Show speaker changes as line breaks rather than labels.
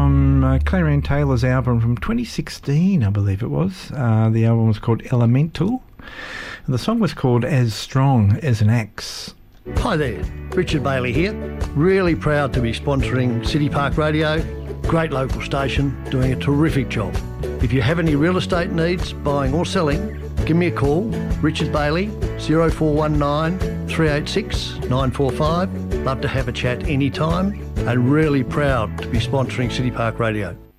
from Claire Ann Taylor's album from 2016, I believe it was. The album was called Elemental. The song was called As Strong as an Axe.
Hi there, Richard Bailey here. Really proud to be sponsoring City Park Radio. Great local station, doing a terrific job. If you have any real estate needs, buying or selling, give me a call, Richard Bailey, 0419 386 945. Love to have a chat anytime, and really proud to be sponsoring City Park Radio.